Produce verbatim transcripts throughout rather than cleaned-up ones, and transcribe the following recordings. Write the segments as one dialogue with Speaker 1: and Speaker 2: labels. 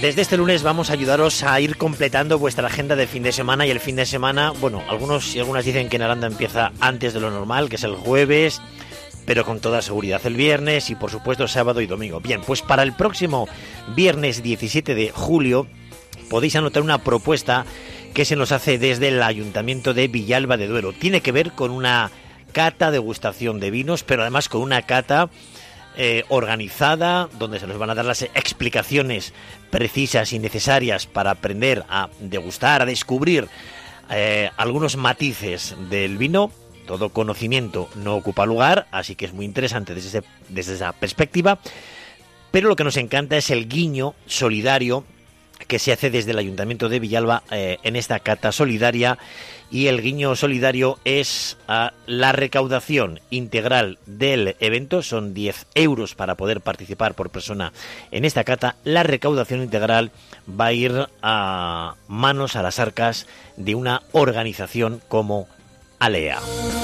Speaker 1: Desde este lunes vamos a ayudaros a ir completando vuestra agenda de fin de semana, y el fin de semana, bueno, algunos y algunas dicen que en Aranda empieza antes de lo normal, que es el jueves, pero con toda seguridad el viernes y por supuesto sábado y domingo. Bien, pues para el próximo viernes diecisiete de julio podéis anotar una propuesta que se nos hace desde el Ayuntamiento de Villalba de Duero. Tiene que ver con una cata degustación de vinos, pero además con una cata eh, organizada, donde se nos van a dar las explicaciones precisas y necesarias para aprender a degustar, a descubrir eh, algunos matices del vino. Todo conocimiento no ocupa lugar, así que es muy interesante desde, desde esa perspectiva. Pero lo que nos encanta es el guiño solidario que se hace desde el Ayuntamiento de Villalba eh, en esta cata solidaria. Y el guiño solidario es a la recaudación integral del evento. Son diez euros para poder participar por persona en esta cata. La recaudación integral va a ir a manos, a las arcas de una organización como Alea.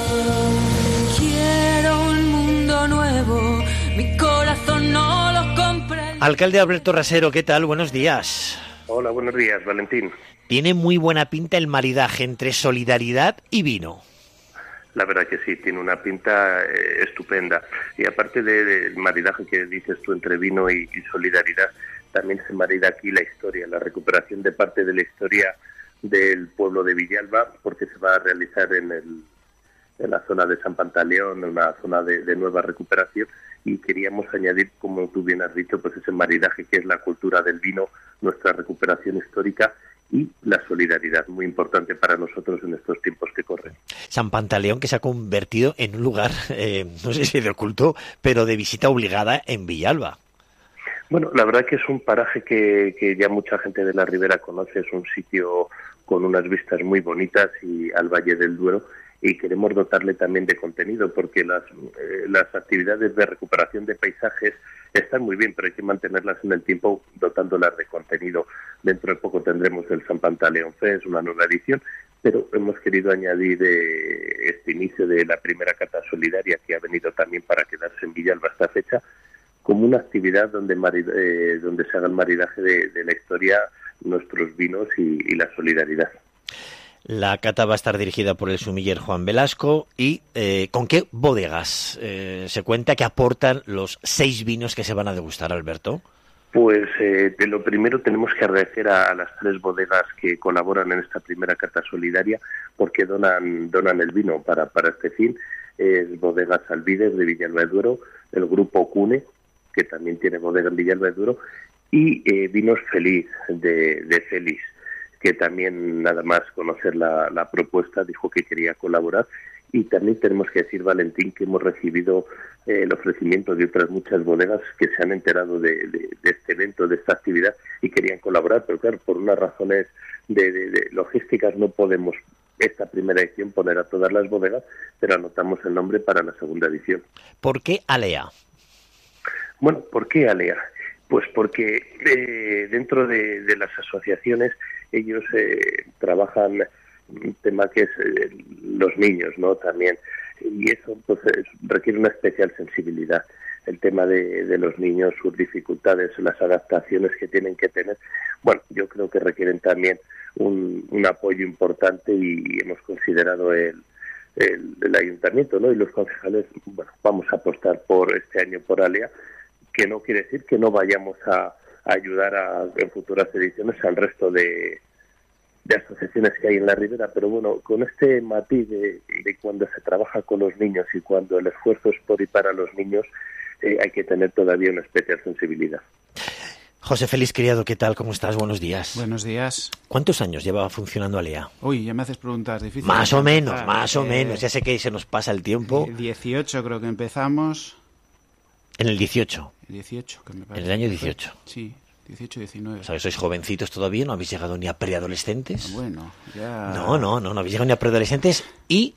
Speaker 2: Quiero un mundo nuevo, mi corazón no lo comprende.
Speaker 1: Alcalde Alberto Rasero, ¿qué tal? Buenos días.
Speaker 3: Hola, buenos días, Valentín.
Speaker 1: Tiene muy buena pinta el maridaje entre solidaridad y vino.
Speaker 3: La verdad que sí, tiene una pinta eh, estupenda. Y aparte del de, de maridaje que dices tú entre vino y, y solidaridad, también se marida aquí la historia, la recuperación de parte de la historia del pueblo de Villalba, porque se va a realizar en, el, en la zona de San Pantaleón, en una zona de, de nueva recuperación, y queríamos añadir, como tú bien has dicho, pues ese maridaje que es la cultura del vino, nuestra recuperación histórica y la solidaridad, muy importante para nosotros en estos tiempos que corren.
Speaker 1: San Pantaleón, que se ha convertido en un lugar, eh, no sé si de oculto, pero de visita obligada en Villalba.
Speaker 3: Bueno, la verdad que es un paraje que, que ya mucha gente de la Ribera conoce, es un sitio con unas vistas muy bonitas y al Valle del Duero, y queremos dotarle también de contenido, porque las, eh, las actividades de recuperación de paisajes están muy bien, pero hay que mantenerlas en el tiempo dotándolas de contenido. Dentro de poco tendremos el San Pantaleón Fest, una nueva edición, pero hemos querido añadir eh, este inicio de la primera cata solidaria, que ha venido también para quedarse en Villalba esta fecha, como una actividad donde, marid, eh, donde se haga el maridaje de, de la historia, nuestros vinos y, y la solidaridad.
Speaker 1: La cata va a estar dirigida por el sumiller Juan Velasco. ¿Y eh, con qué bodegas eh, se cuenta que aportan los seis vinos que se van a degustar, Alberto?
Speaker 3: Pues eh, de lo primero tenemos que agradecer a, a las tres bodegas que colaboran en esta primera cata solidaria, porque donan donan el vino para, para este fin. Es Bodegas Alvides de Villalba de Duero, el grupo Cune, que también tiene bodega en Villalba de Duero, y eh, Vinos Feliz de, de Feliz, que también nada más conocer la, la propuesta dijo que quería colaborar. Y también tenemos que decir, Valentín, que hemos recibido eh, el ofrecimiento de otras muchas bodegas que se han enterado de, de, de este evento, de esta actividad, y querían colaborar, pero claro, por unas razones de, de, de logísticas no podemos esta primera edición poner a todas las bodegas, pero anotamos el nombre para la segunda edición.
Speaker 1: ¿Por qué Alea?
Speaker 3: Bueno, ¿por qué Alea? Pues porque eh, dentro de, de las asociaciones ellos eh, trabajan un tema que es eh, los niños, ¿no? También, y eso pues es, requiere una especial sensibilidad. El tema de, de los niños, sus dificultades, las adaptaciones que tienen que tener, bueno, yo creo que requieren también un, un apoyo importante, y hemos considerado el, el, el ayuntamiento, ¿no? Y los concejales, bueno, vamos a apostar por este año por Alea, que no quiere decir que no vayamos a, a ayudar a, en futuras ediciones al resto de, de asociaciones que hay en la Ribera, pero bueno, con este matiz de, de cuando se trabaja con los niños y cuando el esfuerzo es por y para los niños, eh, hay que tener todavía una especial sensibilidad.
Speaker 1: José Félix Criado, ¿qué tal? ¿Cómo estás? Buenos días.
Speaker 4: Buenos días.
Speaker 1: ¿Cuántos años lleva funcionando Alea?
Speaker 4: Uy, ya me haces preguntas difíciles.
Speaker 1: Más o menos,
Speaker 4: empezar.
Speaker 1: más o
Speaker 4: eh,
Speaker 1: menos. Ya sé que se nos pasa el tiempo.
Speaker 4: Eh, dieciocho creo que empezamos.
Speaker 1: En el dieciocho.
Speaker 4: dieciocho, que me parece.
Speaker 1: En el año dieciocho.
Speaker 4: Sí, dieciocho, diecinueve.
Speaker 1: O sea, sois jovencitos todavía, no habéis llegado ni a preadolescentes.
Speaker 4: Bueno, ya...
Speaker 1: No, no, no, no habéis llegado ni a preadolescentes, y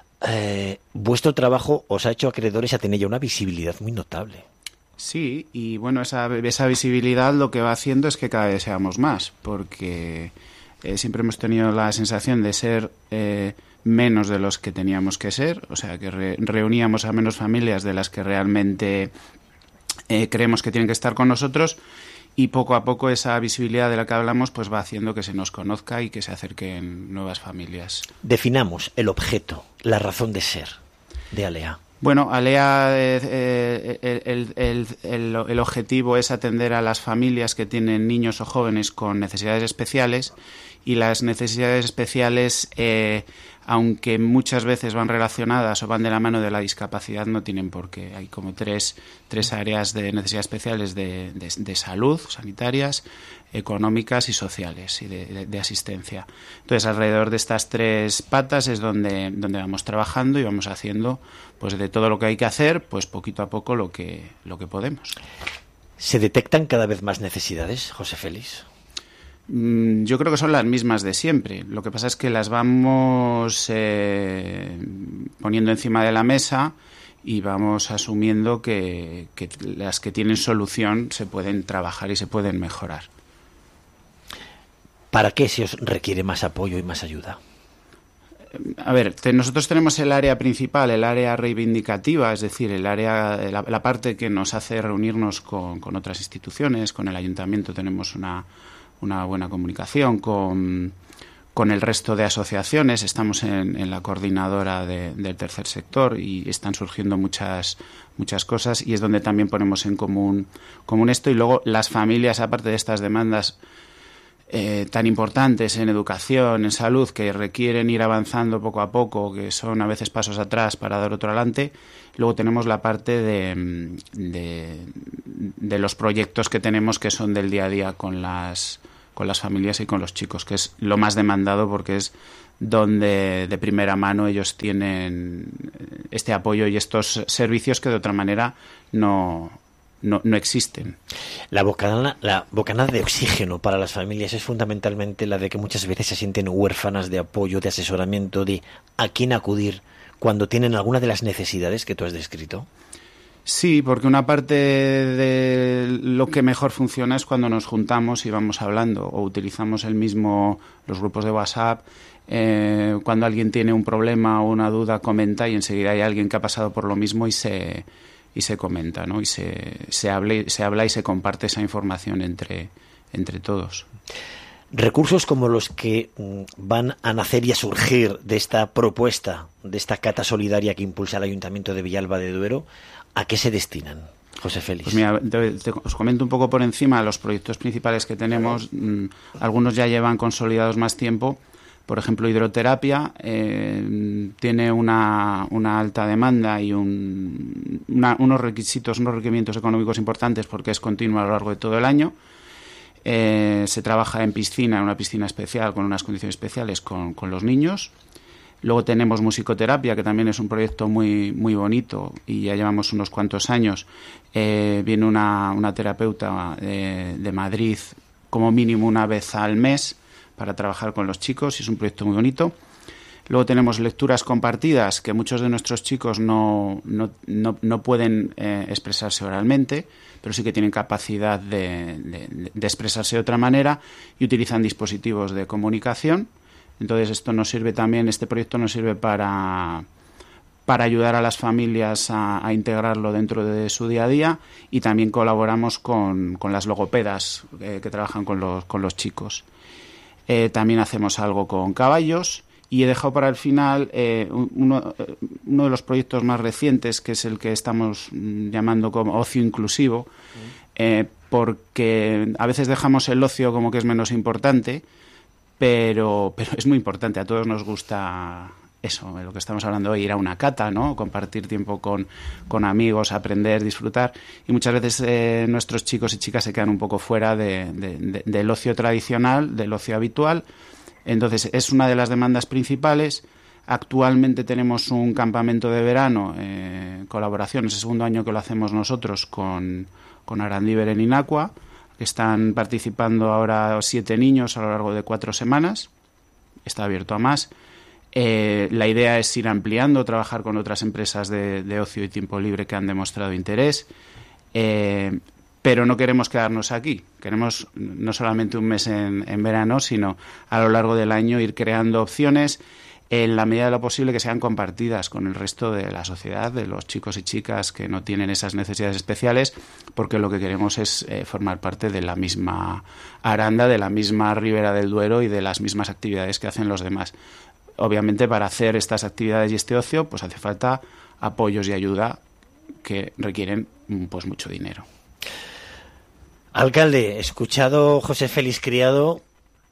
Speaker 1: eh, vuestro trabajo os ha hecho acreedores a tener ya una visibilidad muy notable.
Speaker 4: Sí, y bueno, esa, esa visibilidad lo que va haciendo es que cada vez seamos más, porque eh, siempre hemos tenido la sensación de ser eh, menos de los que teníamos que ser, o sea, que re, reuníamos a menos familias de las que realmente eh, creemos que tienen que estar con nosotros, y poco a poco esa visibilidad de la que hablamos pues va haciendo que se nos conozca y que se acerquen nuevas familias.
Speaker 1: Definamos el objeto, la razón de ser de ALEA.
Speaker 4: Bueno, ALEA, eh, eh, el, el, el, el objetivo es atender a las familias que tienen niños o jóvenes con necesidades especiales, y las necesidades especiales, eh, aunque muchas veces van relacionadas o van de la mano de la discapacidad, no tienen por qué. Hay como tres, tres áreas de necesidades especiales de, de, de salud, sanitarias, económicas y sociales, y de, de, de asistencia. Entonces, alrededor de estas tres patas es donde, donde vamos trabajando y vamos haciendo, pues, de todo lo que hay que hacer, pues poquito a poco lo que, lo que podemos.
Speaker 1: ¿Se detectan cada vez más necesidades, José Félix?
Speaker 4: Yo creo que son las mismas de siempre. Lo que pasa es que las vamos eh, poniendo encima de la mesa y vamos asumiendo que, que las que tienen solución se pueden trabajar y se pueden mejorar.
Speaker 1: ¿Para qué se os requiere más apoyo y más ayuda?
Speaker 4: A ver, te, nosotros tenemos el área principal, el área reivindicativa, es decir, el área, la, la parte que nos hace reunirnos con, con otras instituciones. Con el ayuntamiento tenemos una una buena comunicación, con, con el resto de asociaciones. Estamos en, en la coordinadora de, del tercer sector y están surgiendo muchas muchas cosas, y es donde también ponemos en común, común esto. Y luego las familias, aparte de estas demandas eh, tan importantes en educación, en salud, que requieren ir avanzando poco a poco, que son a veces pasos atrás para dar otro adelante, luego tenemos la parte de, de, de los proyectos que tenemos, que son del día a día con las con las familias y con los chicos, que es lo más demandado, porque es donde de primera mano ellos tienen este apoyo y estos servicios que de otra manera no, no, no existen.
Speaker 1: La bocanada, la bocanada de oxígeno para las familias es fundamentalmente la de que muchas veces se sienten huérfanas de apoyo, de asesoramiento, de a quién acudir cuando tienen alguna de las necesidades que tú has descrito.
Speaker 4: Sí, porque una parte de lo que mejor funciona es cuando nos juntamos y vamos hablando, o utilizamos el mismo, los grupos de WhatsApp. Eh, cuando alguien tiene un problema o una duda, comenta, y enseguida hay alguien que ha pasado por lo mismo y se y se comenta, ¿no? Y se se habla, se habla y se comparte esa información entre entre todos.
Speaker 1: Recursos como los que van a nacer y a surgir de esta propuesta, de esta cata solidaria que impulsa el Ayuntamiento de Villalba de Duero, ¿a qué se destinan, José Félix?
Speaker 4: Pues mira, te, te, os comento un poco por encima los proyectos principales que tenemos. Mm, algunos ya llevan consolidados más tiempo. Por ejemplo, hidroterapia eh, tiene una, una alta demanda y un, una, unos requisitos, unos requerimientos económicos importantes, porque es continua a lo largo de todo el año. Eh, se trabaja en piscina, en una piscina especial, con unas condiciones especiales con, con los niños. Luego tenemos musicoterapia, que también es un proyecto muy muy bonito y ya llevamos unos cuantos años. Eh, viene una, una terapeuta de, de Madrid como mínimo una vez al mes para trabajar con los chicos, y es un proyecto muy bonito. Luego tenemos lecturas compartidas, que muchos de nuestros chicos no, no, no, no pueden eh, expresarse oralmente, pero sí que tienen capacidad de, de, de expresarse de otra manera, y utilizan dispositivos de comunicación. Entonces esto nos sirve también, este proyecto nos sirve para, para ayudar a las familias a, a integrarlo dentro de su día a día, y también colaboramos con, con las logopedas eh, que trabajan con los, con los chicos. Eh, también hacemos algo con caballos, y he dejado para el final eh, uno, uno de los proyectos más recientes, que es el que estamos llamando como ocio inclusivo, eh, porque a veces dejamos el ocio como que es menos importante, pero, pero es muy importante. A todos nos gusta eso, de lo que estamos hablando hoy, ir a una cata, ¿no? Compartir tiempo con, con amigos, aprender, disfrutar, y muchas veces eh, nuestros chicos y chicas se quedan un poco fuera de, de, de, del ocio tradicional, del ocio habitual. Entonces es una de las demandas principales. Actualmente tenemos un campamento de verano, eh, colaboración, es el segundo año que lo hacemos nosotros con, con Arandíber en Inacua, que están participando ahora siete niños a lo largo de cuatro semanas. Está abierto a más. Eh, la idea es ir ampliando, trabajar con otras empresas de, de ocio y tiempo libre que han demostrado interés, eh, pero no queremos quedarnos aquí. Queremos no solamente un mes en, en verano, sino a lo largo del año ir creando opciones. en la medida de lo posible que sean compartidas con el resto de la sociedad, de los chicos y chicas que no tienen esas necesidades especiales, porque lo que queremos es eh, formar parte de la misma Aranda, de la misma Ribera del Duero y de las mismas actividades que hacen los demás. Obviamente, para hacer estas actividades y este ocio, pues hace falta apoyos y ayuda que requieren pues mucho dinero.
Speaker 1: Alcalde, escuchado José Félix Criado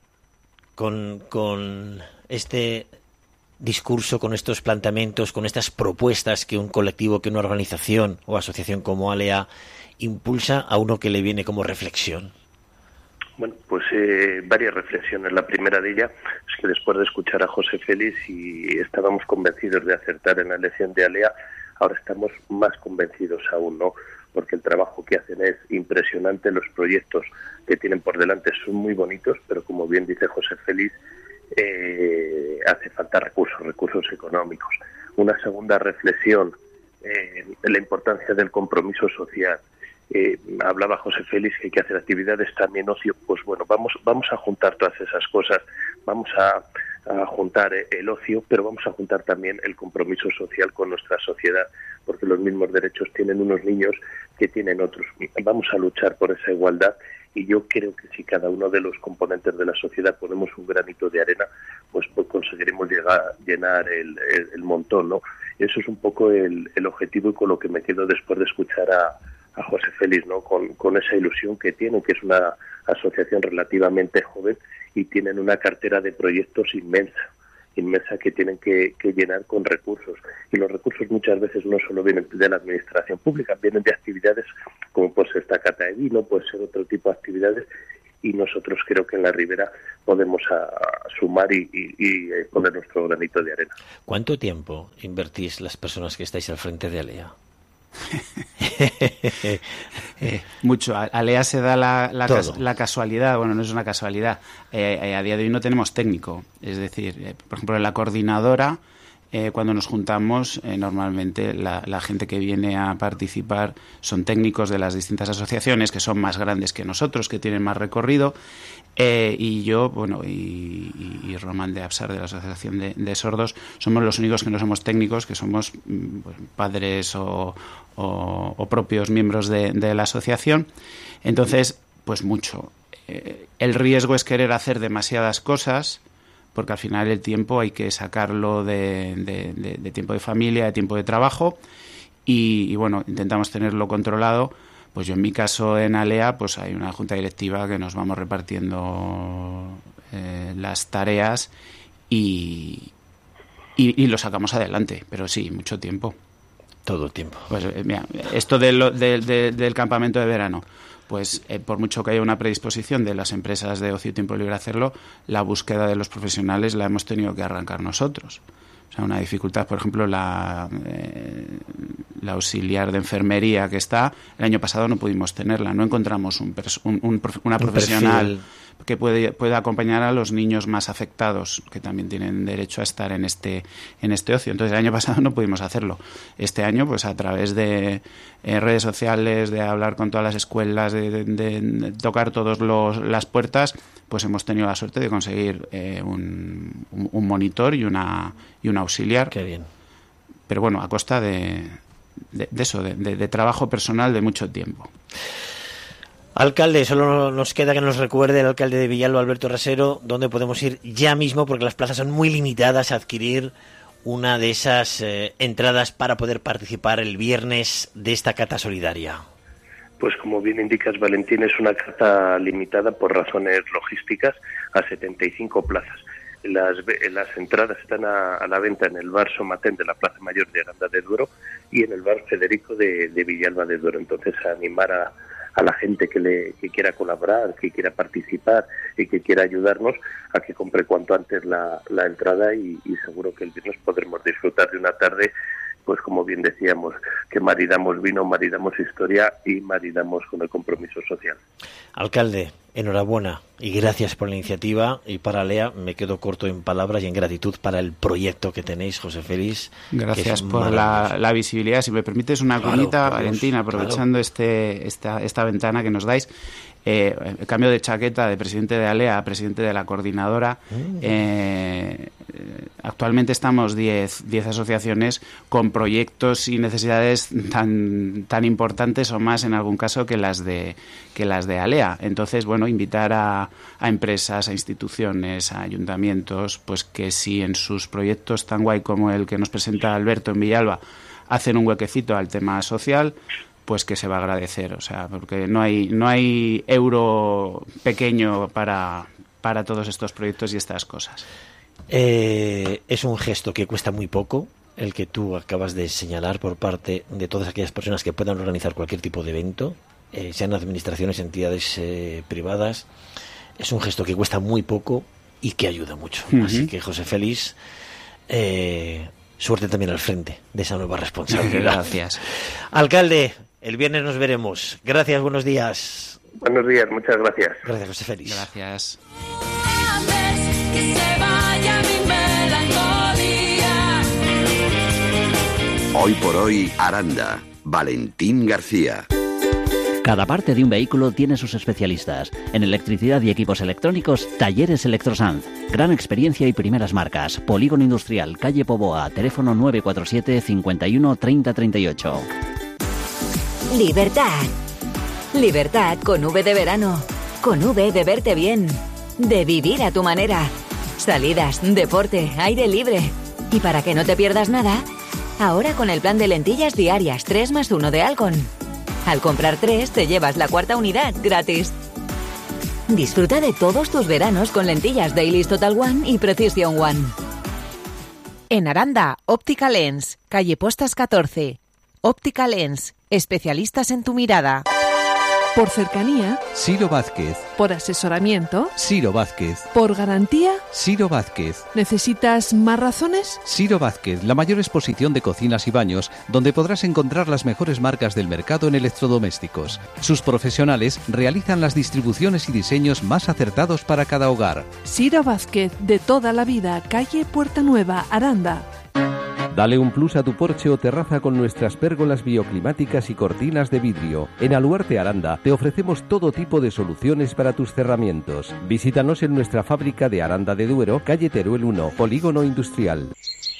Speaker 1: con, con este discurso, con estos planteamientos, con estas propuestas que un colectivo, que una organización o asociación como ALEA impulsa, a uno que le viene como reflexión.
Speaker 3: Bueno, pues eh, varias reflexiones. La primera de ellas es que después de escuchar a José Félix y estábamos convencidos de acertar en la elección de ALEA, ahora estamos más convencidos aún, ¿no? Porque el trabajo que hacen es impresionante, los proyectos que tienen por delante son muy bonitos, pero como bien dice José Félix, eh, hace falta recursos, recursos económicos. Una segunda reflexión, eh, la importancia del compromiso social. Eh, hablaba José Félix que hay que hacer actividades, también ocio. Pues bueno, vamos vamos a juntar todas esas cosas, vamos a, a juntar el ocio, pero vamos a juntar también el compromiso social con nuestra sociedad, porque los mismos derechos tienen unos niños que tienen otros. Vamos a luchar por esa igualdad, y yo creo que si cada uno de los componentes de la sociedad ponemos un granito de arena, pues, pues conseguiremos llegar, llenar el, el, el montón, ¿no? Eso es un poco el, el objetivo, y con lo que me quedo después de escuchar a a José Félix, ¿no? Con, con esa ilusión que tienen, que es una asociación relativamente joven y tienen una cartera de proyectos inmensa, inmensa que tienen que, que llenar con recursos. Y los recursos muchas veces no solo vienen de la administración pública, vienen de actividades como pues esta cata de vino, puede ser otro tipo de actividades, y nosotros creo que en la Ribera podemos a, a sumar y, y, y poner nuestro granito de arena.
Speaker 1: ¿Cuánto tiempo invertís las personas que estáis al frente de ALEA?
Speaker 4: eh, mucho. ALEA se da la, la, cas, la casualidad, bueno, no es una casualidad. Eh, eh, a día de hoy no tenemos técnico. Es decir, eh, por ejemplo, en la coordinadora, eh, cuando nos juntamos, eh, normalmente la, la gente que viene a participar son técnicos de las distintas asociaciones, que son más grandes que nosotros, que tienen más recorrido. Eh, y yo, bueno, y, y, y Román de Absar, de la Asociación de, de Sordos, somos los únicos que no somos técnicos, que somos pues, padres o, o, o propios miembros de, de la asociación. Entonces, pues mucho. Eh, el riesgo es querer hacer demasiadas cosas, porque al final el tiempo hay que sacarlo de, de, de, de tiempo de familia, de tiempo de trabajo, y, y bueno, intentamos tenerlo controlado. Pues yo en mi caso en ALEA pues hay una junta directiva que nos vamos repartiendo eh, las tareas y, y, y lo sacamos adelante, pero sí, mucho tiempo.
Speaker 1: Todo el tiempo.
Speaker 4: Pues eh, mira, esto de lo, de, de, del campamento de verano, pues eh, por mucho que haya una predisposición de las empresas de ocio y tiempo libre a hacerlo, la búsqueda de los profesionales la hemos tenido que arrancar nosotros. O sea, una dificultad, por ejemplo, la, eh, la auxiliar de enfermería que está, el año pasado no pudimos tenerla, no encontramos un, un, un una profesional un que puede, pueda acompañar a los niños más afectados, que también tienen derecho a estar en este, en este ocio. Entonces, el año pasado no pudimos hacerlo. Este año, pues a través de eh, redes sociales, de hablar con todas las escuelas, de, de, de, de tocar todas las puertas, pues hemos tenido la suerte de conseguir eh, un, un, un monitor y una, y un auxiliar.
Speaker 1: Qué bien.
Speaker 4: Pero bueno, a costa de, de, de eso, de, de, de trabajo personal de mucho tiempo.
Speaker 1: Alcalde, solo nos queda que nos recuerde el alcalde de Villalba, Alberto Rasero, dónde podemos ir ya mismo, porque las plazas son muy limitadas, a adquirir una de esas eh, entradas para poder participar el viernes de esta cata solidaria.
Speaker 3: Pues como bien indicas, Valentín, es una cata limitada por razones logísticas a setenta y cinco plazas. Las, las entradas están a, a la venta en el bar Somatén de la Plaza Mayor de Aranda de Duero y en el bar Federico de, de Villalba de Duero. Entonces, a animar a, a la gente que, le, que quiera colaborar, que quiera participar y que quiera ayudarnos a que compre cuanto antes la, la entrada y, y seguro que el viernes podremos disfrutar de una tarde, pues como bien decíamos, que maridamos vino, maridamos historia y maridamos con el compromiso social.
Speaker 1: Alcalde, enhorabuena y gracias por la iniciativa, y para ALEA me quedo corto en palabras y en gratitud para el proyecto que tenéis, José Félix.
Speaker 4: Gracias por la, la visibilidad. Si me permites una
Speaker 1: claro,
Speaker 4: cuñita, Valentina, aprovechando claro. este esta, esta ventana que nos dais. Eh, el cambio de chaqueta de presidente de ALEA a presidente de la coordinadora. Mm. Eh, actualmente estamos diez asociaciones con proyectos y necesidades tan, tan importantes o más en algún caso que las de, que las de ALEA. Entonces, bueno, invitar a, a empresas, a instituciones, a ayuntamientos, pues que si en sus proyectos tan guay como el que nos presenta Alberto en Villalba hacen un huequecito al tema social, pues que se va a agradecer, o sea, porque no hay no hay euro pequeño para, para todos estos proyectos y estas cosas.
Speaker 1: Eh, es un gesto que cuesta muy poco, el que tú acabas de señalar por parte de todas aquellas personas que puedan organizar cualquier tipo de evento, eh, sean administraciones, entidades eh, privadas. Es un gesto que cuesta muy poco y que ayuda mucho. Uh-huh. Así que, José Félix, eh, suerte también al frente de esa nueva responsabilidad.
Speaker 4: Gracias.
Speaker 1: Alcalde, el viernes nos veremos. Gracias, buenos días.
Speaker 3: Buenos días, muchas gracias.
Speaker 1: Gracias, José Félix.
Speaker 4: Gracias.
Speaker 2: Que se vaya mi melancolía.
Speaker 5: Hoy por hoy, Aranda. Valentín García.
Speaker 6: Cada parte de un vehículo tiene sus especialistas. En electricidad y equipos electrónicos, Talleres Electrosanz. Gran experiencia y primeras marcas. Polígono Industrial, calle Poboa, teléfono nueve cuatro siete, cincuenta y uno, treinta, treinta y ocho.
Speaker 7: Libertad. Libertad con V de verano. Con V de verte bien. De vivir a tu manera. Salidas, deporte, aire libre. Y para que no te pierdas nada, ahora con el plan de lentillas diarias tres más uno de Alcon. Al comprar tres, te llevas la cuarta unidad gratis. Disfruta de todos tus veranos con lentillas Dailies Total One y Precision One.
Speaker 8: En Aranda, Óptica Lens, calle Postas catorce. Óptica Lens, especialistas en tu mirada.
Speaker 9: Por cercanía,
Speaker 10: Ciro Vázquez.
Speaker 9: Por asesoramiento,
Speaker 10: Ciro Vázquez.
Speaker 9: Por garantía,
Speaker 10: Ciro Vázquez.
Speaker 9: ¿Necesitas más razones?
Speaker 10: Ciro Vázquez, la mayor exposición de cocinas y baños, donde podrás encontrar las mejores marcas del mercado en electrodomésticos. Sus profesionales realizan las distribuciones y diseños más acertados para cada hogar.
Speaker 9: Ciro Vázquez, de toda la vida, calle Puerta Nueva, Aranda.
Speaker 11: Dale un plus a tu porche o terraza con nuestras pérgolas bioclimáticas y cortinas de vidrio. En Aluarte Aranda te ofrecemos todo tipo de soluciones para tus cerramientos. Visítanos en nuestra fábrica de Aranda de Duero, calle Teruel uno, Polígono Industrial.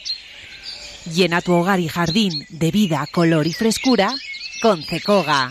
Speaker 8: Llena tu hogar y jardín de vida, color y frescura con Cecoga.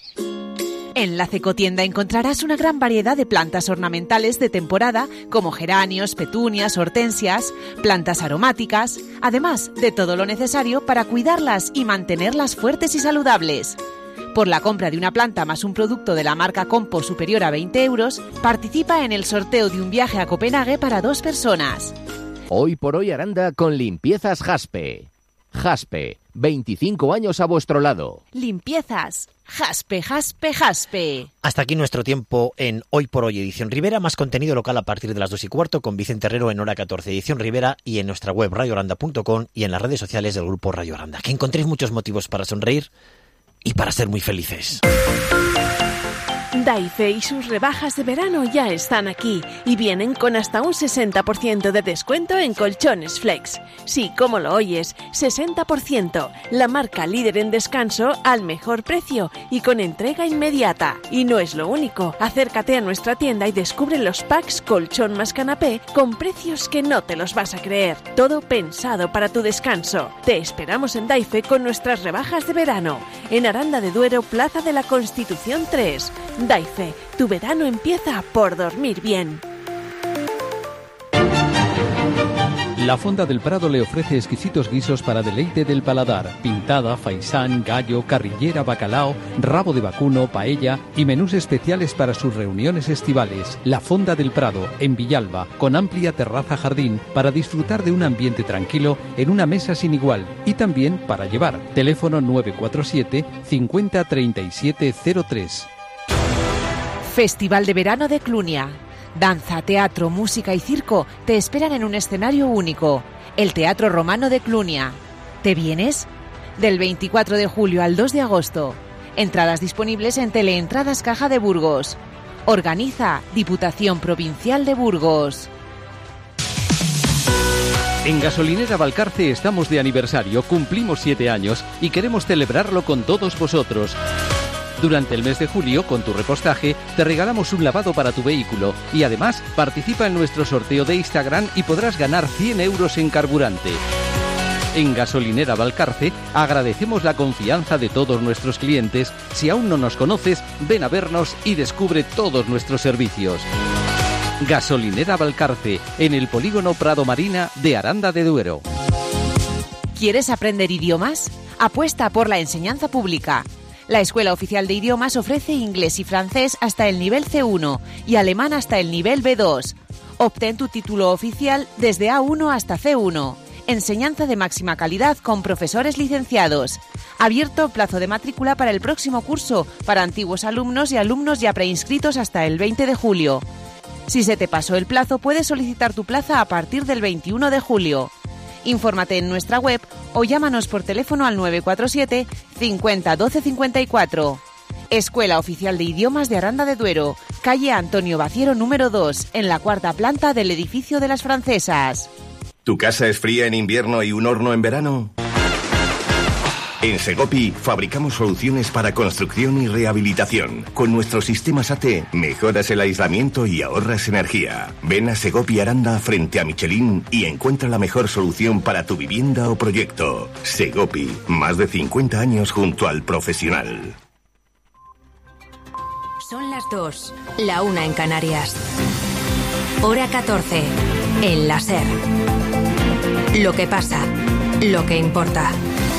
Speaker 8: En la Cecotienda encontrarás una gran variedad de plantas ornamentales de temporada como geranios, petunias, hortensias, plantas aromáticas, además de todo lo necesario para cuidarlas y mantenerlas fuertes y saludables. Por la compra de una planta más un producto de la marca Compo superior a veinte euros, participa en el sorteo de un viaje a Copenhague para dos personas.
Speaker 12: Hoy por hoy Aranda con Limpiezas Jaspe. Jaspe, veinticinco años a vuestro lado.
Speaker 8: Limpiezas. Jaspe, jaspe, jaspe.
Speaker 1: Hasta aquí nuestro tiempo en Hoy por Hoy, edición Rivera. Más contenido local a partir de las dos y cuarto con Vicente Herrero en hora catorce, edición Rivera, y en nuestra web radio aranda punto com y en las redes sociales del grupo Radio Aranda. Que encontréis muchos motivos para sonreír y para ser muy felices.
Speaker 9: Daife y sus rebajas de verano ya están aquí y vienen con hasta un sesenta por ciento de descuento en colchones Flex. Sí, como lo oyes, sesenta por ciento. La marca líder en descanso al mejor precio y con entrega inmediata. Y no es lo único. Acércate a nuestra tienda y descubre los packs colchón más canapé con precios que no te los vas a creer. Todo pensado para tu descanso. Te esperamos en Daife con nuestras rebajas de verano. En Aranda de Duero, Plaza de la Constitución tres. Daife, tu verano empieza por dormir bien.
Speaker 10: La Fonda del Prado le ofrece exquisitos guisos para deleite del paladar. Pintada, faisán, gallo, carrillera, bacalao, rabo de vacuno, paella y menús especiales para sus reuniones estivales. La Fonda del Prado, en Villalba, con amplia terraza jardín para disfrutar de un ambiente tranquilo en una mesa sin igual. Y también para llevar. Teléfono nueve cuatro siete, cincuenta, treinta y siete cero tres.
Speaker 8: Festival de Verano de Clunia. Danza, teatro, música y circo te esperan en un escenario único, el Teatro Romano de Clunia. ¿Te vienes? Del veinticuatro de julio al dos de agosto. Entradas disponibles en Teleentradas Caja de Burgos. Organiza Diputación Provincial de Burgos.
Speaker 10: En Gasolinera Valcarce estamos de aniversario, cumplimos siete años y queremos celebrarlo con todos vosotros. Durante el mes de julio, con tu repostaje, te regalamos un lavado para tu vehículo y además participa en nuestro sorteo de Instagram y podrás ganar cien euros en carburante. En Gasolinera Valcarce agradecemos la confianza de todos nuestros clientes. Si aún no nos conoces, ven a vernos y descubre todos nuestros servicios. Gasolinera Valcarce, en el polígono Prado Marina de Aranda de Duero.
Speaker 8: ¿Quieres aprender idiomas? Apuesta por la enseñanza pública. La Escuela Oficial de Idiomas ofrece inglés y francés hasta el nivel ce uno y alemán hasta el nivel be dos. Obtén tu título oficial desde a uno hasta ce uno. Enseñanza de máxima calidad con profesores licenciados. Abierto plazo de matrícula para el próximo curso para antiguos alumnos y alumnos ya preinscritos hasta el veinte de julio. Si se te pasó el plazo, puedes solicitar tu plaza a partir del veintiuno de julio. Infórmate en nuestra web o llámanos por teléfono al nueve cuatro siete cincuenta doce cincuenta y cuatro. Escuela Oficial de Idiomas de Aranda de Duero, calle Antonio Baciero número dos, en la cuarta planta del edificio de las Francesas.
Speaker 13: ¿Tu casa es fría en invierno y un horno en verano? En Segopi fabricamos soluciones para construcción y rehabilitación. Con nuestros sistemas A T mejoras el aislamiento y ahorras energía. Ven a Segopi Aranda frente a Michelin y encuentra la mejor solución para tu vivienda o proyecto. Segopi, más de cincuenta años junto al profesional.
Speaker 14: Son las dos, la una en Canarias. Hora catorce, en la SER. Lo que pasa, lo que importa.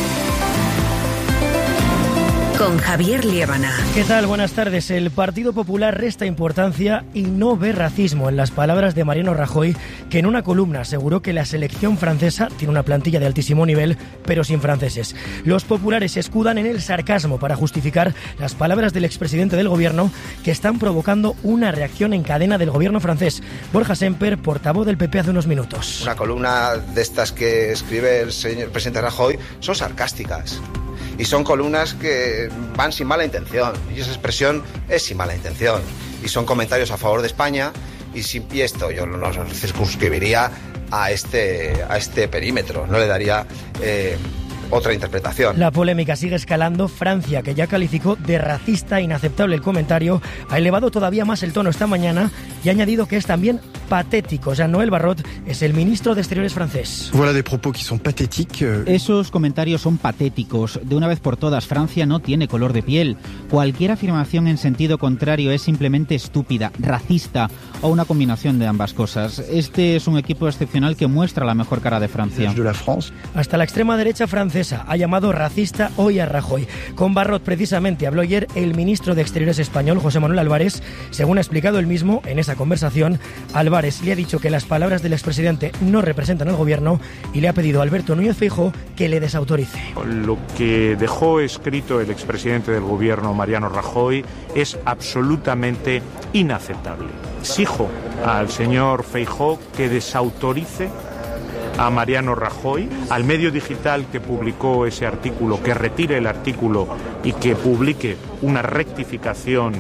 Speaker 14: Con Javier Liébana.
Speaker 15: ¿Qué tal? Buenas tardes. El Partido Popular resta importancia y no ve racismo en las palabras de Mariano Rajoy, que en una columna aseguró que la selección francesa tiene una plantilla de altísimo nivel, pero sin franceses. Los populares se escudan en el sarcasmo para justificar las palabras del expresidente del gobierno, que están provocando una reacción en cadena del gobierno francés. Borja Semper, portavoz del P P hace unos minutos.
Speaker 16: Una columna de estas que escribe el señor presidente Rajoy son sarcásticas. Y son columnas que van sin mala intención, y esa expresión es sin mala intención. Y son comentarios a favor de España, y, si, y esto yo no lo circunscribiría a este, a este perímetro, no le daría eh, otra interpretación.
Speaker 15: La polémica sigue escalando. Francia, que ya calificó de racista e inaceptable el comentario, ha elevado todavía más el tono esta mañana y ha añadido que es también patético. Jean-Noël Barrot es el ministro de Exteriores francés.
Speaker 17: Voilà des propos qui sont pathétiques.
Speaker 18: Esos comentarios son patéticos. De una vez por todas, Francia no tiene color de piel. Cualquier afirmación en sentido contrario es simplemente estúpida, racista o una combinación de ambas cosas. Este es un equipo excepcional que muestra la mejor cara de Francia.
Speaker 15: Hasta la extrema derecha francesa ha llamado racista hoy a Rajoy. Con Barrot precisamente habló ayer el ministro de Exteriores español, José Manuel Álvarez. Según ha explicado él mismo en esa conversación, Álvarez le ha dicho que las palabras del expresidente no representan al gobierno y le ha pedido a Alberto Núñez Feijóo que le desautorice.
Speaker 19: Lo que dejó escrito el expresidente del gobierno, Mariano Rajoy, es absolutamente inaceptable. Exijo al señor Feijóo que desautorice a Mariano Rajoy, al medio digital que publicó ese artículo, que retire el artículo y que publique una rectificación.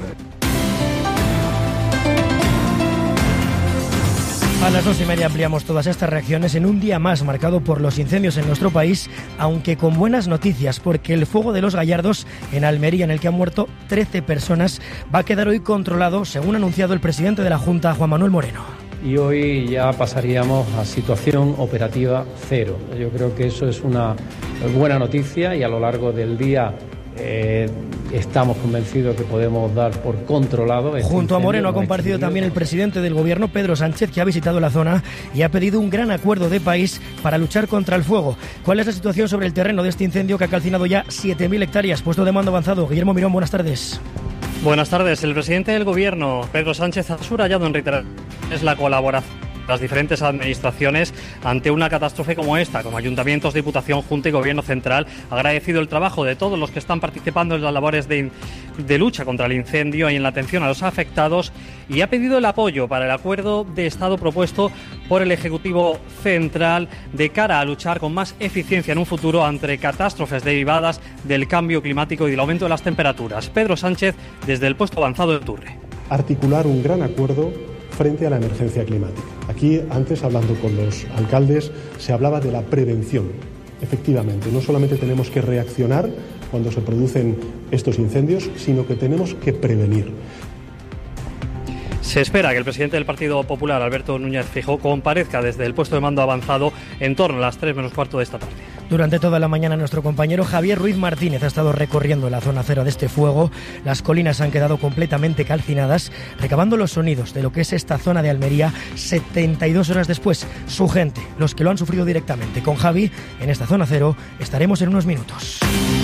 Speaker 15: A las dos y media ampliamos todas estas reacciones en un día más marcado por los incendios en nuestro país, aunque con buenas noticias, porque el fuego de los Gallardos en Almería, en el que han muerto trece personas, va a quedar hoy controlado, según ha anunciado el presidente de la Junta, Juan Manuel Moreno.
Speaker 20: Y hoy ya pasaríamos a situación operativa cero. Yo creo que eso es una buena noticia y a lo largo del día eh, estamos convencidos que podemos dar por controlado. Este
Speaker 15: Junto a Moreno ha
Speaker 20: incendio,
Speaker 15: comparecido
Speaker 20: no
Speaker 15: también el presidente del gobierno, Pedro Sánchez, que ha visitado la zona y ha pedido un gran acuerdo de país para luchar contra el fuego. ¿Cuál es la situación sobre el terreno de este incendio que ha calcinado ya siete mil hectáreas? Puesto de mando avanzado. Guillermo Mirón, buenas tardes.
Speaker 21: Buenas tardes. El presidente del gobierno, Pedro Sánchez, ha subrayado en reiteraciones la colaboración de las diferentes administraciones ante una catástrofe como esta, como ayuntamientos, Diputación, Junta y Gobierno Central. Ha agradecido el trabajo de todos los que están participando en las labores de, de lucha contra el incendio y en la atención a los afectados, y ha pedido el apoyo para el acuerdo de Estado propuesto por el Ejecutivo Central de cara a luchar con más eficiencia en un futuro ante catástrofes derivadas del cambio climático y del aumento de las temperaturas. Pedro Sánchez, desde el puesto avanzado de Turre.
Speaker 22: Articular un gran acuerdo frente a la emergencia climática. Aquí, antes, hablando con los alcaldes, se hablaba de la prevención. Efectivamente, no solamente tenemos que reaccionar cuando se producen estos incendios, sino que tenemos que prevenir.
Speaker 21: Se espera que el presidente del Partido Popular, Alberto Núñez Feijóo, comparezca desde el puesto de mando avanzado en torno a las tres menos cuarto de esta tarde.
Speaker 15: Durante toda la mañana nuestro compañero Javier Ruiz Martínez ha estado recorriendo la zona cero de este fuego. Las colinas han quedado completamente calcinadas, recabando los sonidos de lo que es esta zona de Almería setenta y dos horas después. Su gente, los que lo han sufrido directamente. Con Javi, en esta zona cero, estaremos en unos minutos.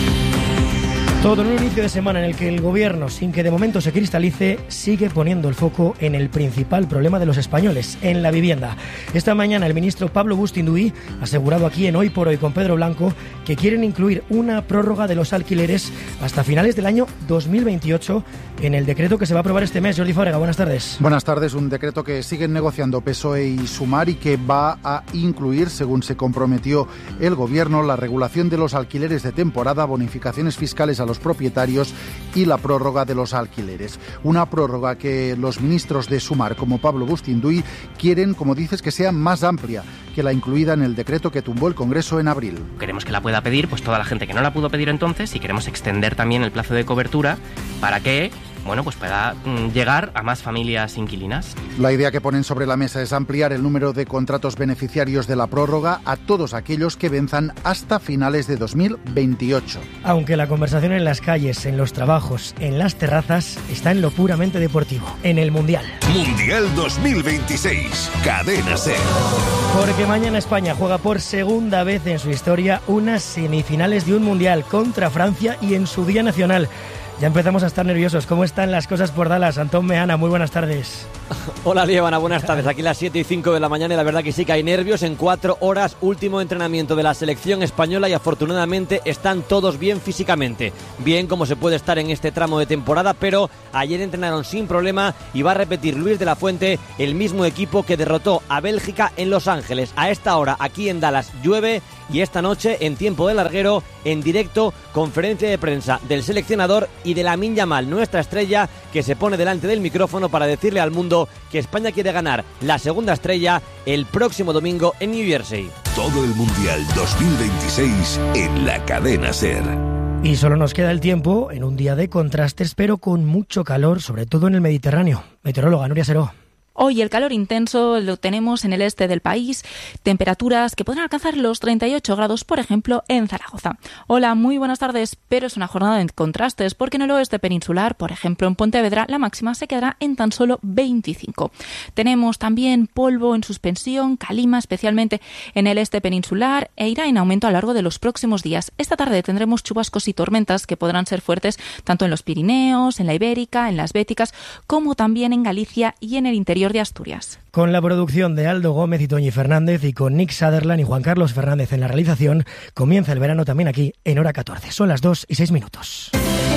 Speaker 15: Todo en un inicio de semana en el que el Gobierno, sin que de momento se cristalice, sigue poniendo el foco en el principal problema de los españoles, en la vivienda. Esta mañana el ministro Pablo Bustinduy ha asegurado aquí en Hoy por Hoy con Pedro Blanco que quieren incluir una prórroga de los alquileres hasta finales del año dos mil veintiocho en el decreto que se va a aprobar este mes. Jordi Fábrega, buenas tardes.
Speaker 3: Buenas tardes. Un decreto que siguen negociando P S O E y Sumar y que va a incluir, según se comprometió el Gobierno, la regulación de los alquileres de temporada, bonificaciones fiscales a los propietarios y la prórroga de los alquileres. Una prórroga que los ministros de Sumar, como Pablo Bustinduy, quieren, como dices, que sea más amplia que la incluida en el decreto que tumbó el Congreso en abril.
Speaker 4: Queremos que la pueda pedir pues toda la gente que no la pudo pedir entonces, y queremos extender también el plazo de cobertura para que bueno, pues pueda mm, llegar a más familias inquilinas.
Speaker 3: La idea que ponen sobre la mesa es ampliar el número de contratos beneficiarios de la prórroga a todos aquellos que venzan hasta finales de dos mil veintiocho.
Speaker 15: Aunque la conversación en las calles, en los trabajos, en las terrazas, está en lo puramente deportivo, en el Mundial.
Speaker 23: Mundial dos mil veintiséis, Cadena SER.
Speaker 15: Porque mañana España juega por segunda vez en su historia unas semifinales de un Mundial contra Francia y en su día nacional. Ya empezamos a estar nerviosos. ¿Cómo están las cosas por Dallas? Antón Meana, muy buenas tardes.
Speaker 24: Hola, Lievana, buenas tardes. Aquí las siete y cinco de la mañana y la verdad que sí que hay nervios. En cuatro horas, último entrenamiento de la selección española y afortunadamente están todos bien físicamente. Bien como se puede estar en este tramo de temporada, pero ayer entrenaron sin problema y va a repetir Luis de la Fuente el mismo equipo que derrotó a Bélgica en Los Ángeles. A esta hora, aquí en Dallas, llueve y esta noche, en tiempo de larguero, en directo, conferencia de prensa del seleccionador y de Lamine Yamal, nuestra estrella, que se pone delante del micrófono para decirle al mundo que España quiere ganar la segunda estrella el próximo domingo en New Jersey.
Speaker 23: Todo el Mundial dos mil veintiséis en la Cadena SER.
Speaker 15: Y solo nos queda el tiempo en un día de contrastes, pero con mucho calor, sobre todo en el Mediterráneo. Meteoróloga Nuria Seró.
Speaker 25: Hoy el calor intenso lo tenemos en el este del país, temperaturas que pueden alcanzar los treinta y ocho grados, por ejemplo, en Zaragoza. Hola, muy buenas tardes, pero es una jornada de contrastes porque en el oeste peninsular, por ejemplo, en Pontevedra, la máxima se quedará en tan solo veinticinco. Tenemos también polvo en suspensión, calima, especialmente en el este peninsular, e irá en aumento a lo largo de los próximos días. Esta tarde tendremos chubascos y tormentas que podrán ser fuertes tanto en los Pirineos, en la Ibérica, en las Béticas, como también en Galicia y en el interior de Asturias.
Speaker 15: Con la producción de Aldo Gómez y Toñi Fernández y con Nick Sutherland y Juan Carlos Fernández en la realización, comienza el verano también aquí en Hora catorce. Son las dos y seis minutos.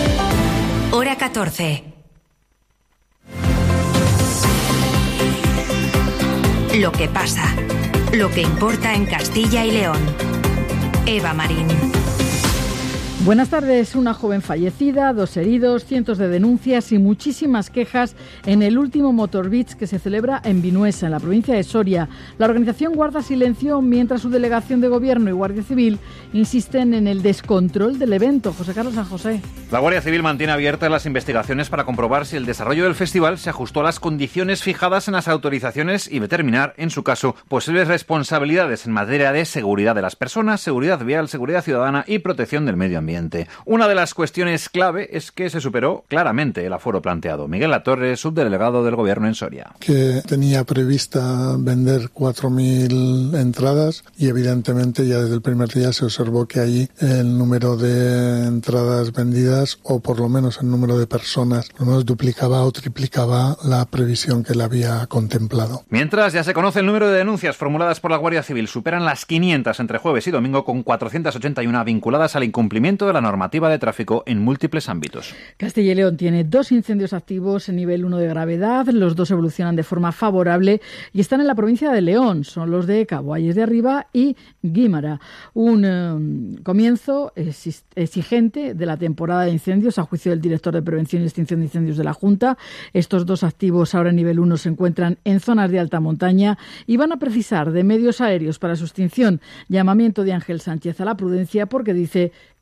Speaker 14: Hora catorce. Lo que pasa, lo que importa en Castilla y León. Eva Marín.
Speaker 26: Buenas tardes. Una joven fallecida, dos heridos, cientos de denuncias y muchísimas quejas en el último Motor Beach que se celebra en Vinuesa, en la provincia de Soria. La organización guarda silencio mientras su delegación de gobierno y Guardia Civil insisten en el descontrol del evento. José Carlos San José.
Speaker 27: La Guardia Civil mantiene abiertas las investigaciones para comprobar si el desarrollo del festival se ajustó a las condiciones fijadas en las autorizaciones y determinar, en su caso, posibles responsabilidades en materia de seguridad de las personas, seguridad vial, seguridad ciudadana y protección del medio ambiente. Una de las cuestiones clave es que se superó claramente el aforo planteado. Miguel Latorre, subdelegado del Gobierno en Soria.
Speaker 28: Que tenía prevista vender cuatro mil entradas y evidentemente ya desde el primer día se observó que ahí el número de entradas vendidas, o por lo menos el número de personas, por lo menos duplicaba o triplicaba la previsión que le había contemplado.
Speaker 27: Mientras, ya se conoce el número de denuncias formuladas por la Guardia Civil. Superan las quinientas entre jueves y domingo, con cuatrocientas ochenta y una vinculadas al incumplimiento de la normativa de tráfico en múltiples ámbitos.
Speaker 26: Castilla y León tiene dos incendios activos en nivel uno de gravedad. Los dos evolucionan de forma favorable y están en la provincia de León. Son los de Caboalles de Arriba y Guímara. Un eh, comienzo exigente de la temporada de incendios, a juicio del director de Prevención y Extinción de Incendios de la Junta. Estos dos activos ahora en nivel uno se encuentran en zonas de alta montaña y van a precisar de medios aéreos para su extinción. Llamamiento de Ángel Sánchez a la prudencia porque dice que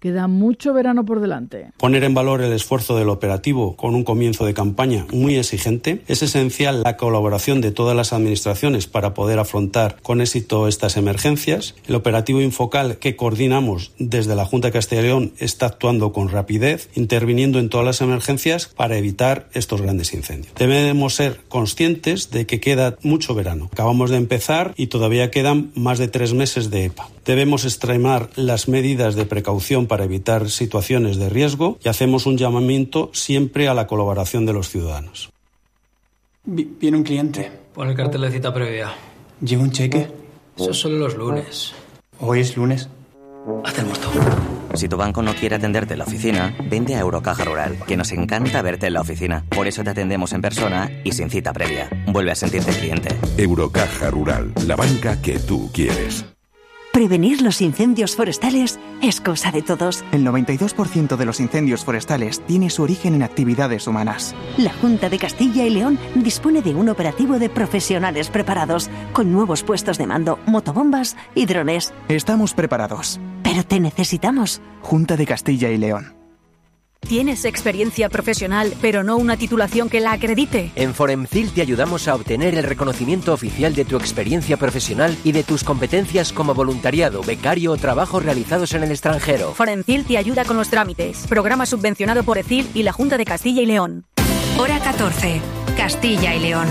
Speaker 26: queda mucho verano por delante.
Speaker 1: Poner en valor el esfuerzo del operativo con un comienzo de campaña muy exigente. Es esencial la colaboración de todas las administraciones para poder afrontar con éxito estas emergencias. El operativo Infocal que coordinamos desde la Junta de Castilla y León está actuando con rapidez, interviniendo en todas las emergencias para evitar estos grandes incendios. Debemos ser conscientes de que queda mucho verano. Acabamos de empezar y todavía quedan más de tres meses de E P A. Debemos extremar las medidas de precaución para evitar situaciones de riesgo y hacemos un llamamiento siempre a la colaboración de los ciudadanos.
Speaker 2: Viene un cliente.
Speaker 5: Pon el cartel de cita previa.
Speaker 2: ¿Lleva un cheque?
Speaker 5: Eso es solo los lunes.
Speaker 2: ¿Hoy es lunes?
Speaker 5: Hazte el muerto.
Speaker 6: Si tu banco no quiere atenderte en la oficina, vente a Eurocaja Rural, que nos encanta verte en la oficina. Por eso te atendemos en persona y sin cita previa. Vuelve a sentirte cliente.
Speaker 23: Eurocaja Rural, la banca que tú quieres.
Speaker 7: Prevenir los incendios forestales es cosa de todos.
Speaker 2: El noventa y dos por ciento de los incendios forestales tiene su origen en actividades humanas.
Speaker 7: La Junta de Castilla y León dispone de un operativo de profesionales preparados, con nuevos puestos de mando, motobombas y drones.
Speaker 2: Estamos preparados.
Speaker 7: Pero te necesitamos.
Speaker 2: Junta de Castilla y León.
Speaker 9: ¿Tienes experiencia profesional, pero no una titulación que la acredite?
Speaker 11: En Foremcil te ayudamos a obtener el reconocimiento oficial de tu experiencia profesional y de tus competencias como voluntariado, becario o trabajos realizados en el extranjero.
Speaker 9: Foremcil te ayuda con los trámites. Programa subvencionado por E C I L y la Junta de Castilla y León.
Speaker 14: Hora catorce. Castilla y León.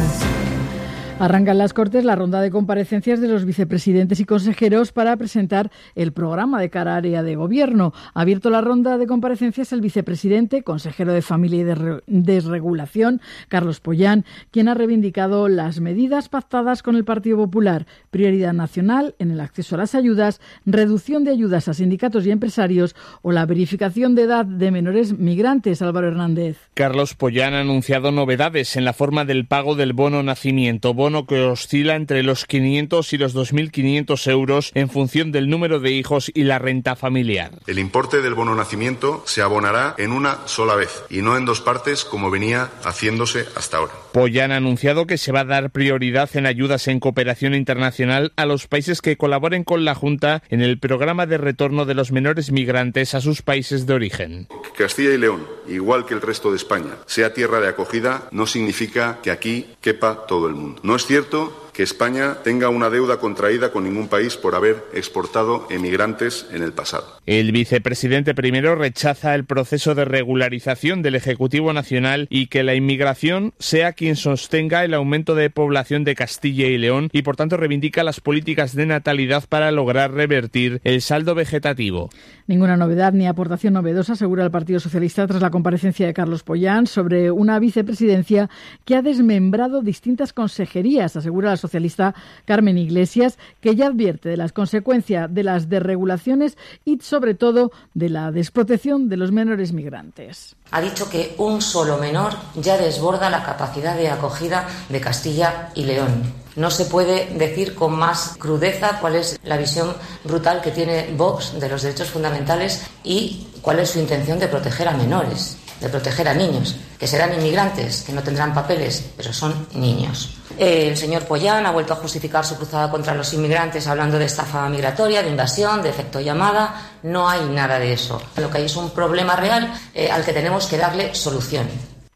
Speaker 26: Arrancan las Cortes la ronda de comparecencias de los vicepresidentes y consejeros para presentar el programa de cada área de gobierno. Ha abierto la ronda de comparecencias el vicepresidente, consejero de Familia y de Desregulación, Carlos Pollán, quien ha reivindicado las medidas pactadas con el Partido Popular: prioridad nacional en el acceso a las ayudas, reducción de ayudas a sindicatos y empresarios o la verificación de edad de menores migrantes. Álvaro Hernández.
Speaker 12: Carlos Pollán ha anunciado novedades en la forma del pago del bono nacimiento, bono que oscila entre los quinientos y los dos mil quinientos euros en función del número de hijos y la renta familiar.
Speaker 29: El importe del bono nacimiento se abonará en una sola vez y no en dos partes como venía haciéndose hasta ahora.
Speaker 12: Pollán ha anunciado que se va a dar prioridad en ayudas en cooperación internacional a los países que colaboren con la Junta en el programa de retorno de los menores migrantes a sus países de origen.
Speaker 29: Que Castilla y León, igual que el resto de España, sea tierra de acogida no significa que aquí quepa todo el mundo. No es cierto que España tenga una deuda contraída con ningún país por haber exportado emigrantes en el pasado.
Speaker 12: El vicepresidente primero rechaza el proceso de regularización del Ejecutivo Nacional y que la inmigración sea quien sostenga el aumento de población de Castilla y León y por tanto reivindica las políticas de natalidad para lograr revertir el saldo vegetativo.
Speaker 26: Ninguna novedad ni aportación novedosa, asegura el Partido Socialista tras la comparecencia de Carlos Pollán sobre una vicepresidencia que ha desmembrado distintas consejerías, asegura la socialista Carmen Iglesias, que ya advierte de las consecuencias de las desregulaciones y sobre todo de la desprotección de los menores migrantes.
Speaker 30: Ha dicho que un solo menor ya desborda la capacidad de acogida de Castilla y León. No se puede decir con más crudeza cuál es la visión brutal que tiene Vox de los derechos fundamentales y cuál es su intención de proteger a menores, de proteger a niños, que serán inmigrantes, que no tendrán papeles, pero son niños. El señor Pollán ha vuelto a justificar su cruzada contra los inmigrantes hablando de estafa migratoria, de invasión, de efecto llamada. No hay nada de eso. Lo que hay es un problema real eh, al que tenemos que darle solución.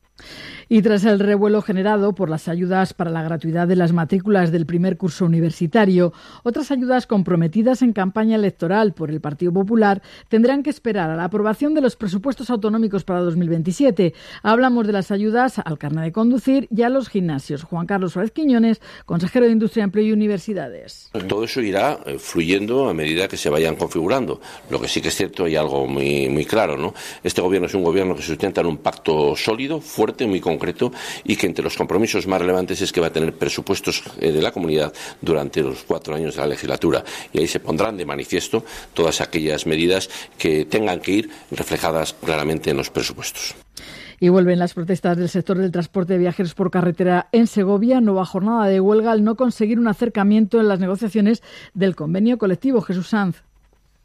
Speaker 26: Y tras el revuelo generado por las ayudas para la gratuidad de las matrículas del primer curso universitario, otras ayudas comprometidas en campaña electoral por el Partido Popular tendrán que esperar a la aprobación de los presupuestos autonómicos para dos mil veintisiete. Hablamos de las ayudas al carnet de conducir y a los gimnasios. Juan Carlos Suárez Quiñones, consejero de Industria, Empleo y Universidades.
Speaker 31: Todo eso irá fluyendo a medida que se vayan configurando. Lo que sí que es cierto, hay algo muy, muy claro, ¿no? Este gobierno es un gobierno que se sustenta en un pacto sólido, fuerte, muy concreto, concreto y que entre los compromisos más relevantes es que va a tener presupuestos de la comunidad durante los cuatro años de la legislatura y ahí se pondrán de manifiesto todas aquellas medidas que tengan que ir reflejadas claramente en los presupuestos.
Speaker 26: Y vuelven las protestas del sector del transporte de viajeros por carretera en Segovia. Nueva jornada de huelga al no conseguir un acercamiento en las negociaciones del convenio colectivo. Jesús Sanz.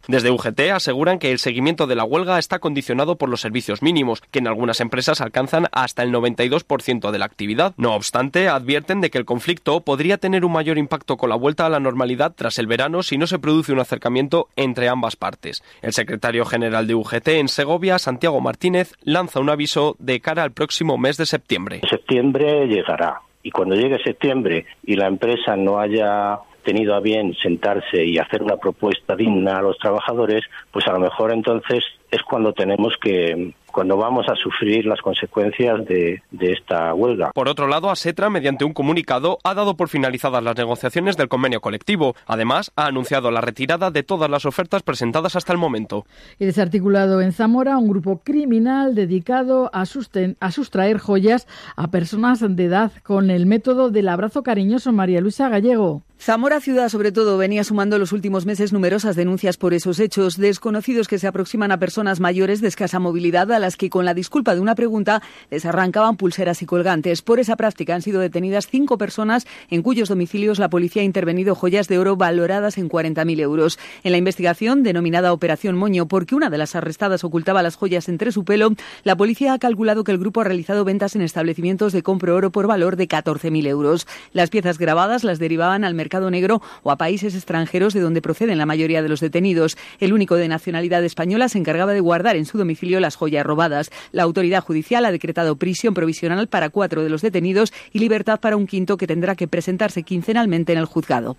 Speaker 4: Desde U G T aseguran que el seguimiento de la huelga está condicionado por los servicios mínimos, que en algunas empresas alcanzan hasta el noventa y dos por ciento de la actividad. No obstante, advierten de que el conflicto podría tener un mayor impacto con la vuelta a la normalidad tras el verano si no se produce un acercamiento entre ambas partes. El secretario general de U G T en Segovia, Santiago Martínez, lanza un aviso de cara al próximo mes de septiembre.
Speaker 8: Septiembre llegará, y cuando llegue septiembre y la empresa no haya tenido a bien sentarse y hacer una propuesta digna a los trabajadores, pues a lo mejor entonces es cuando tenemos que, cuando vamos a sufrir las consecuencias de, de esta huelga.
Speaker 4: Por otro lado, Asetra, mediante un comunicado, ha dado por finalizadas las negociaciones del convenio colectivo. Además, ha anunciado la retirada de todas las ofertas presentadas hasta el momento.
Speaker 26: Y desarticulado en Zamora un grupo criminal dedicado a, susten- a sustraer joyas a personas de edad con el método del abrazo cariñoso. María Luisa Gallego.
Speaker 10: Zamora ciudad, sobre todo, venía sumando en los últimos meses numerosas denuncias por esos hechos. Desconocidos que se aproximan a personas mayores de escasa movilidad a las que, con la disculpa de una pregunta, les arrancaban pulseras y colgantes. Por esa práctica han sido detenidas cinco personas en cuyos domicilios la policía ha intervenido joyas de oro valoradas en cuarenta mil euros. En la investigación, denominada Operación Moño, porque una de las arrestadas ocultaba las joyas entre su pelo, la policía ha calculado que el grupo ha realizado ventas en establecimientos de compro oro por valor de catorce mil euros. Las piezas grabadas las derivaban al mercado negro o a países extranjeros de donde proceden la mayoría de los detenidos. El único de nacionalidad española se encargaba de guardar en su domicilio las joyas robadas. La autoridad judicial ha decretado prisión provisional para cuatro de los detenidos y libertad para un quinto que tendrá que presentarse quincenalmente en el juzgado.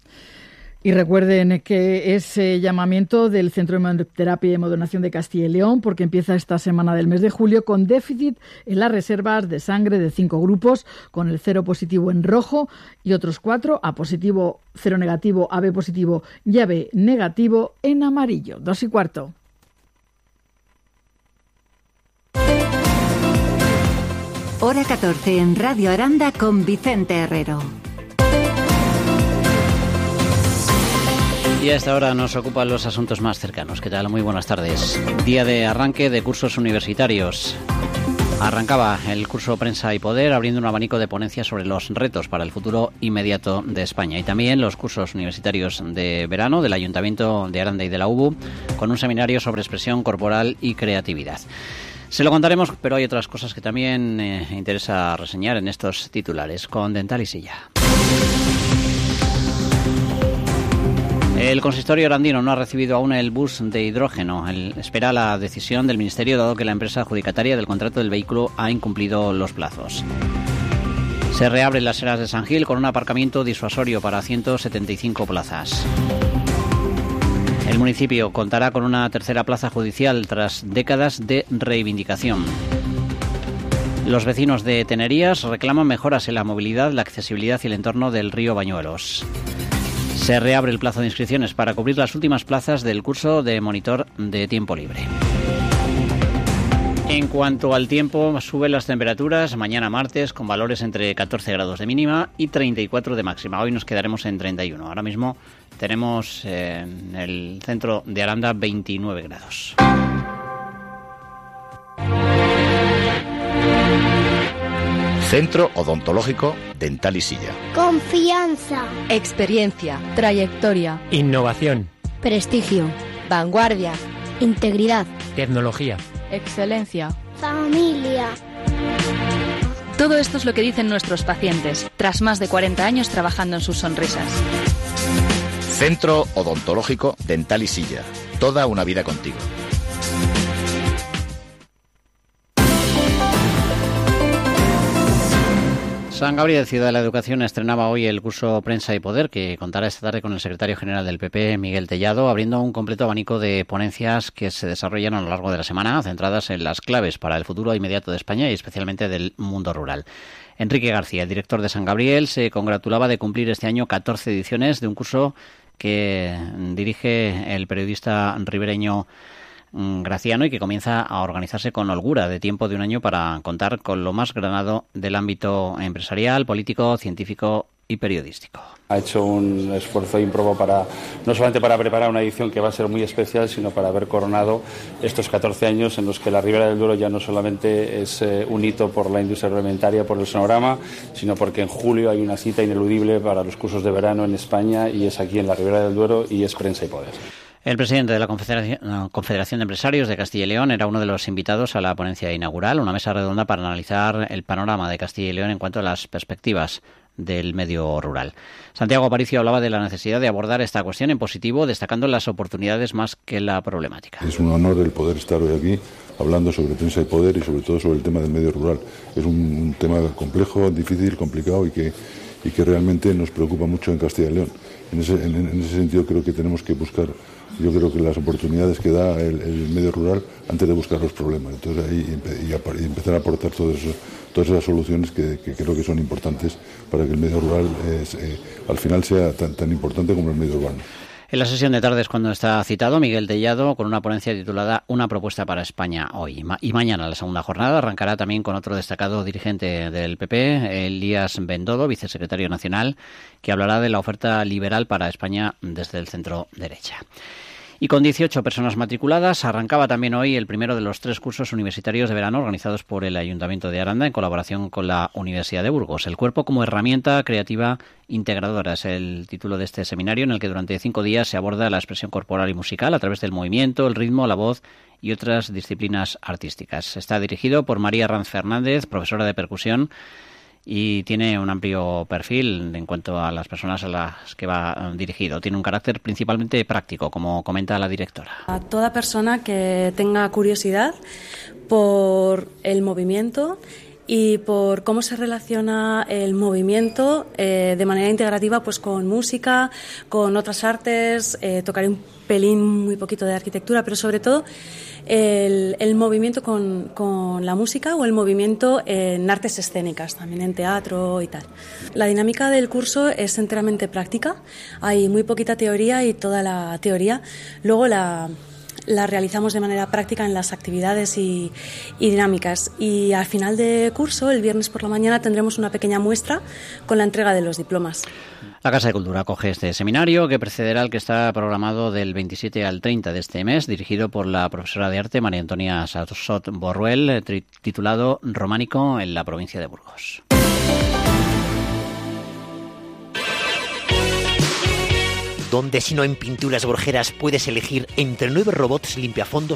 Speaker 26: Y recuerden que es eh, llamamiento del Centro de Hemoterapia y Modernación de Castilla y León, porque empieza esta semana del mes de julio con déficit en las reservas de sangre de cinco grupos, con el cero positivo en rojo y otros cuatro, A positivo, cero negativo, A B positivo y A B negativo en amarillo. Dos y cuarto.
Speaker 14: Hora catorce en Radio Aranda con Vicente Herrero.
Speaker 13: Y a esta hora nos ocupan los asuntos más cercanos. ¿Qué tal? Muy buenas tardes. Día de arranque de cursos universitarios. Arrancaba el curso Prensa y Poder abriendo un abanico de ponencias sobre los retos para el futuro inmediato de España. Y también los cursos universitarios de verano del Ayuntamiento de Aranda y de la U B U con un seminario sobre expresión corporal y creatividad. Se lo contaremos, pero hay otras cosas que también eh, interesa reseñar en estos titulares con Dental y Silla. El consistorio arandino no ha recibido aún el bus de hidrógeno. Él espera la decisión del Ministerio, dado que la empresa adjudicataria del contrato del vehículo ha incumplido los plazos. Se reabren las eras de San Gil con un aparcamiento disuasorio para ciento setenta y cinco plazas. El municipio contará con una tercera plaza judicial tras décadas de reivindicación. Los vecinos de Tenerías reclaman mejoras en la movilidad, la accesibilidad y el entorno del río Bañuelos. Se reabre el plazo de inscripciones para cubrir las últimas plazas del curso de monitor de tiempo libre. En cuanto al tiempo, suben las temperaturas mañana martes con valores entre catorce grados de mínima y treinta y cuatro de máxima. Hoy nos quedaremos en treinta y uno. Ahora mismo tenemos en el centro de Aranda veintinueve grados.
Speaker 16: Centro Odontológico Dental y Silla.
Speaker 17: Confianza.
Speaker 18: Experiencia. Trayectoria.
Speaker 19: Innovación.
Speaker 17: Prestigio.
Speaker 18: Vanguardia.
Speaker 17: Integridad.
Speaker 19: Tecnología.
Speaker 18: Excelencia.
Speaker 17: Familia.
Speaker 18: Todo esto es lo que dicen nuestros pacientes, tras más de cuarenta años trabajando en sus sonrisas.
Speaker 16: Centro Odontológico Dental y Silla. Toda una vida contigo.
Speaker 13: San Gabriel, Ciudad de la Educación, estrenaba hoy el curso Prensa y Poder, que contará esta tarde con el secretario general del P P, Miguel Tellado, abriendo un completo abanico de ponencias que se desarrollan a lo largo de la semana, centradas en las claves para el futuro inmediato de España y especialmente del mundo rural. Enrique García, el director de San Gabriel, se congratulaba de cumplir este año catorce ediciones de un curso que dirige el periodista ribereño Graciano y que comienza a organizarse con holgura de tiempo de un año para contar con lo más granado del ámbito empresarial, político, científico y periodístico.
Speaker 1: Ha hecho un esfuerzo ímprobo para no solamente para preparar una edición que va a ser muy especial, sino para haber coronado estos catorce años en los que la Ribera del Duero ya no solamente es eh, un hito por la industria agroalimentaria, por el sonorama, sino porque en julio hay una cita ineludible para los cursos de verano en España y es aquí en la Ribera del Duero y es Prensa y Poder.
Speaker 13: El presidente de la Confederación, Confederación de Empresarios de Castilla y León era uno de los invitados a la ponencia inaugural, una mesa redonda para analizar el panorama de Castilla y León en cuanto a las perspectivas del medio rural. Santiago Aparicio hablaba de la necesidad de abordar esta cuestión en positivo, destacando las oportunidades más que la problemática.
Speaker 3: Es un honor el poder estar hoy aquí hablando sobre prensa y poder y sobre todo sobre el tema del medio rural. Es un, un tema complejo, difícil, complicado y que, y que realmente nos preocupa mucho en Castilla y León. En ese, en, en ese sentido creo que tenemos que buscar, yo creo que las oportunidades que da el, el medio rural antes de buscar los problemas. Entonces ahí y, y empezar a aportar todo eso, todas esas soluciones que, que creo que son importantes para que el medio rural es, eh, al final sea tan, tan importante como el medio urbano.
Speaker 13: En la sesión de tarde es cuando está citado Miguel Tellado con una ponencia titulada Una propuesta para España hoy. Y mañana la segunda jornada arrancará también con otro destacado dirigente del P P, Elías Bendodo, vicesecretario nacional, que hablará de la oferta liberal para España desde el centro derecha. Y con dieciocho personas matriculadas, arrancaba también hoy el primero de los tres cursos universitarios de verano organizados por el Ayuntamiento de Aranda en colaboración con la Universidad de Burgos. El cuerpo como herramienta creativa integradora es el título de este seminario, en el que durante cinco días se aborda la expresión corporal y musical a través del movimiento, el ritmo, la voz y otras disciplinas artísticas. Está dirigido por María Ranz Fernández, profesora de percusión, y tiene un amplio perfil en cuanto a las personas a las que va dirigido. Tiene un carácter principalmente práctico, como comenta la directora.
Speaker 5: A toda persona que tenga curiosidad por el movimiento y por cómo se relaciona el movimiento eh, de manera integrativa pues con música, con otras artes, eh, tocaré un pelín muy poquito de arquitectura, pero sobre todo el, el movimiento con, con la música o el movimiento en artes escénicas, también en teatro y tal. La dinámica del curso es enteramente práctica, hay muy poquita teoría y toda la teoría luego la... la realizamos de manera práctica en las actividades y, y dinámicas. Y al final de curso, el viernes por la mañana, tendremos una pequeña muestra con la entrega de los diplomas.
Speaker 13: La Casa de Cultura acoge este seminario, que precederá al que está programado del veintisiete al treinta de este mes, dirigido por la profesora de arte María Antonia Sassot Borruel, titulado Románico en la provincia de Burgos.
Speaker 15: Donde si no en Pinturas Borjeras puedes elegir entre nueve robots limpiafondos